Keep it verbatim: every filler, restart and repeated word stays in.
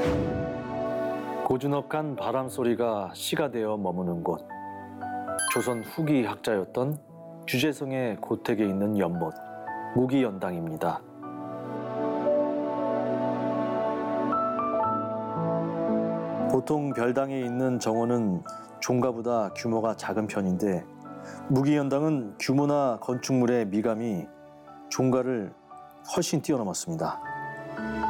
고즈넉한 바람 소리가 시가 되어 머무는 곳. 조선 후기 학자였던 주재성의 고택에 있는 연못, 무기연당입니다. 보통 별당에 있는 정원은 종가보다 규모가 작은 편인데 무기연당은 규모나 건축물의 미감이 종가를 훨씬 뛰어넘었습니다.